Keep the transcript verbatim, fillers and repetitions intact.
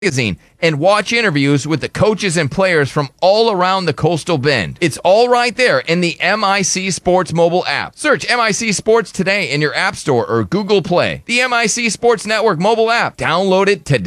Magazine and watch interviews with the coaches and players from all around the Coastal Bend. It's all right there in the M I C Sports mobile app. Search M I C Sports today in your app store or Google Play. The M I C Sports Network mobile app. Download it today.